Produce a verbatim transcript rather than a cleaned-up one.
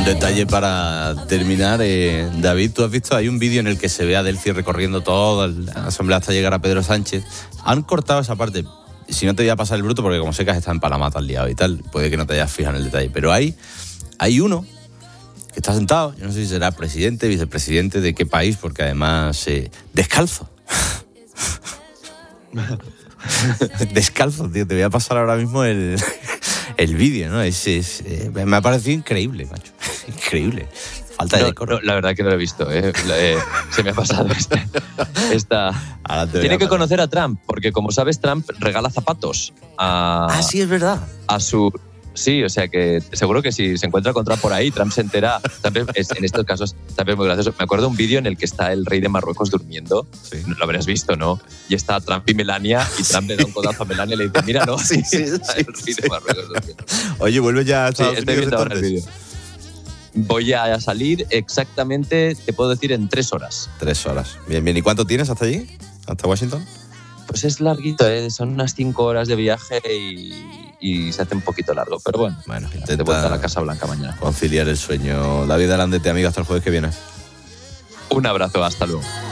detalle para terminar, eh, David, tú has visto, hay un vídeo en el que se ve a Delcy recorriendo toda la asamblea hasta llegar a Pedro Sánchez. Han cortado esa parte. Si no te voy a pasar el bruto, porque como sé que has estado en Palamata al liado y tal, puede que no te hayas fijado en el detalle. Pero hay, hay uno que está sentado, yo no sé si será presidente, vicepresidente de qué país, porque además eh, descalzo. Descalzo, tío. Te voy a pasar ahora mismo el, el vídeo, ¿no? Es, es, eh, me ha parecido increíble, macho. Increíble. Falta no, de decoro. No, la verdad que no lo he visto, ¿eh? eh se me ha pasado esta. esta. Tiene que conocer a Trump, porque como sabes, Trump regala zapatos a. Ah, sí, es verdad. A su. Sí, o sea que seguro que si se encuentra con Trump por ahí, Trump se entera. Trump es, en estos casos, Trump es muy gracioso. Me acuerdo de un vídeo en el que está el rey de Marruecos durmiendo. Sí. Lo habrás visto, ¿no? Y está Trump y Melania, y Trump le da un codazo a Melania y le dice, mira, no, sí, sí, sí, sí, el rey de Marruecos durmiendo. Oye, vuelve ya a Estados sí, estoy viendo ahora el vídeo. Voy a salir exactamente, te puedo decir, en tres horas. Tres horas. Bien, bien. ¿Y cuánto tienes hasta allí? ¿Hasta Washington? Pues es larguito, ¿eh? Son unas cinco horas de viaje y, y se hace un poquito largo. Pero bueno, bueno intenta de vuelta a la Casa Blanca mañana. Conciliar el sueño. David Alandete, amigo, hasta el jueves que viene. Un abrazo, hasta luego.